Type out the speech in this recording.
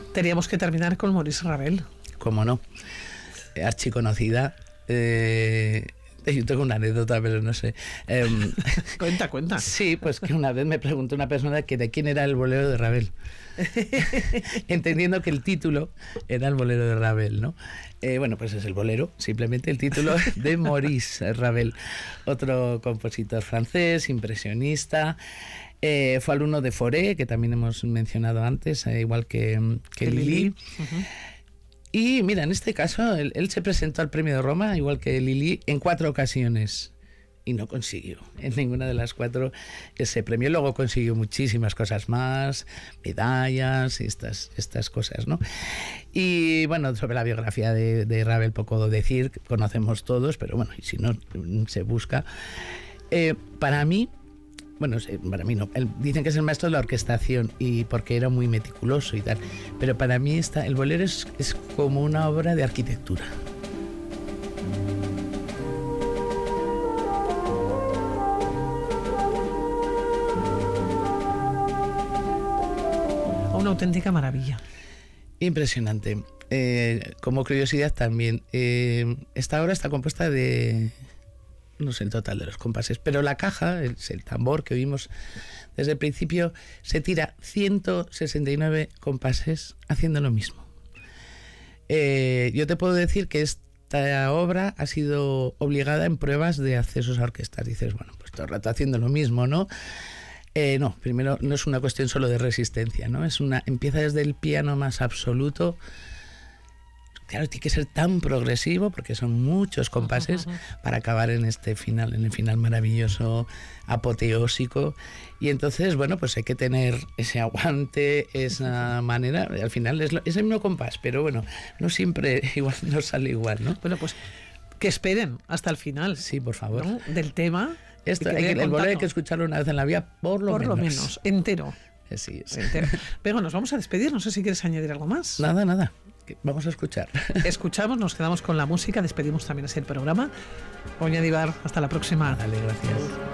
Teníamos que terminar con Maurice Ravel. ¿Cómo no? Archiconocida. Yo tengo una anécdota, pero no sé. Cuenta. Sí, pues que una vez me preguntó una persona que de quién era el bolero de Ravel. Entendiendo que el título era el bolero de Ravel, ¿no? Bueno, pues es el bolero, simplemente el título de Maurice Ravel, otro compositor francés, impresionista. Fue alumno de Fauré, que también hemos mencionado antes, igual que Lili. Uh-huh. Y mira, en este caso, él se presentó al Premio de Roma, igual que Lili, en 4 ocasiones. Y no consiguió en ninguna de las 4 ese premio. Luego consiguió muchísimas cosas más, medallas y estas cosas, ¿no? Y bueno, sobre la biografía de Ravel poco decir, conocemos todos, pero bueno, y si no, se busca. Para mí no, dicen que es el maestro de la orquestación y porque era muy meticuloso y tal, pero para mí el bolero es como una obra de arquitectura. Una auténtica maravilla. Impresionante. Como curiosidad también, esta obra está compuesta de, no sé el total de los compases, pero la caja, el tambor que oímos desde el principio, se tira 169 compases haciendo lo mismo. Yo te puedo decir que esta obra ha sido obligada en pruebas de accesos a orquestas. Dices, bueno, pues todo el rato haciendo lo mismo, ¿no? No, primero no es una cuestión solo de resistencia, ¿no? Empieza desde el piano más absoluto. Claro, tiene que ser tan progresivo porque son muchos compases para acabar en este final, en el final maravilloso, apoteósico. Y entonces, bueno, pues hay que tener ese aguante, esa manera. Al final es el mismo compás, pero bueno, no siempre igual no sale igual, ¿no? Bueno, pues que esperen hasta el final. Sí, por favor. ¿No? Del tema. El bolero hay que escucharlo una vez en la vida, por lo menos. Entero. Sí, sí. Entero. Pero nos vamos a despedir, no sé si quieres añadir algo más. Nada. Vamos a escuchar. Escuchamos, nos quedamos con la música, despedimos también ese programa. Oña Divar, hasta la próxima. Dale, gracias.